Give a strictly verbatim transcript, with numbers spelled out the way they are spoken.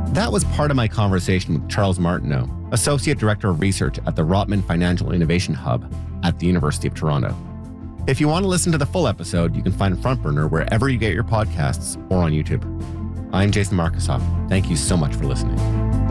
That was part of my conversation with Charles Martineau, Associate Director of Research at the Rotman Financial Innovation Hub at the University of Toronto. If you want to listen to the full episode, you can find Front Burner wherever you get your podcasts or on YouTube. I'm Jason Markusoff. Thank you so much for listening.